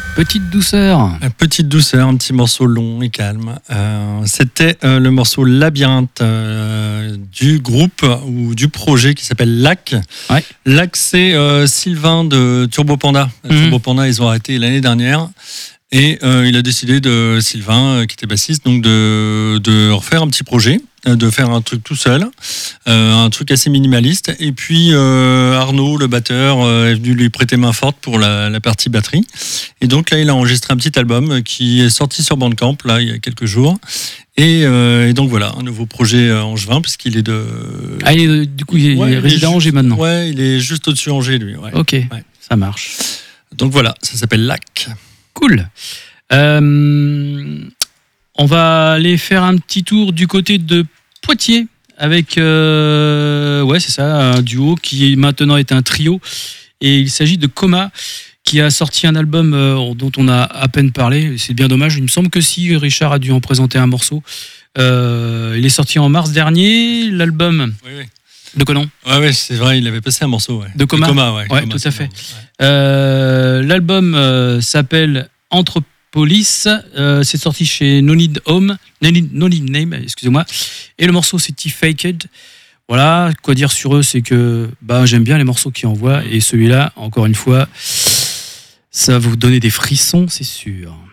Petite douceur. Petite douceur, un petit morceau long et calme. C'était le morceau Labyrinthe du groupe ou du projet qui s'appelle LAC. Ouais. LAC, c'est Sylvain de Turbo Panda. Turbo Panda, ils ont arrêté l'année dernière. Et il a décidé, Sylvain, qui était bassiste, donc de refaire un petit projet, de faire un truc tout seul, un truc assez minimaliste. Et puis Arnaud, le batteur, est venu lui prêter main forte pour la partie batterie. Et donc là, il a enregistré un petit album qui est sorti sur Bandcamp, là, il y a quelques jours. Et donc voilà, un nouveau projet angevin, puisqu'il est de... Ah, du coup, il est résident à Angers maintenant. Ouais, il est juste au-dessus Angers, lui. Ouais. Ok, ça marche. Donc voilà, ça s'appelle LAC. Cool. On va aller faire un petit tour du côté de Poitiers avec, c'est ça, un duo qui maintenant est un trio. Et il s'agit de Coma, qui a sorti un album dont on a à peine parlé. C'est bien dommage. Il me semble que si, Richard a dû en présenter un morceau. Il est sorti en mars dernier. L'album... Oui. De quoi non ? Ouais, c'est vrai, il avait passé un morceau. Ouais. De Coma. Ouais, Coma, tout à fait. Ouais. L'album s'appelle Anthropolis. C'est sorti chez No Need Name, excusez-moi. Et le morceau, c'est T-Faked. Voilà, quoi dire sur eux, c'est que j'aime bien les morceaux qu'ils envoient. Et celui-là, encore une fois, ça va vous donner des frissons, c'est sûr.